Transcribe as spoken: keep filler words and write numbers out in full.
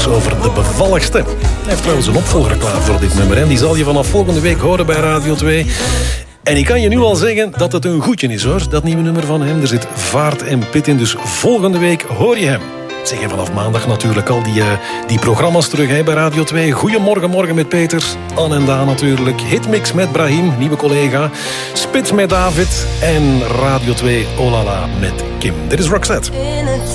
Peters over de bevalligste. Hij heeft trouwens een opvolger klaar voor dit nummer. En die zal je vanaf volgende week horen bij Radio twee. En ik kan je nu al zeggen dat het een goedje is, hoor. Dat nieuwe nummer van hem. Er zit vaart en pit in, dus volgende week hoor je hem. Zeg, en vanaf maandag natuurlijk al die, uh, die programma's terug hè, bij Radio twee. Goedemorgen, morgen met Peter. An en Daan natuurlijk. Hitmix met Brahim, nieuwe collega. Spits met David. En Radio twee Olala met Kim. Dit is Roxette.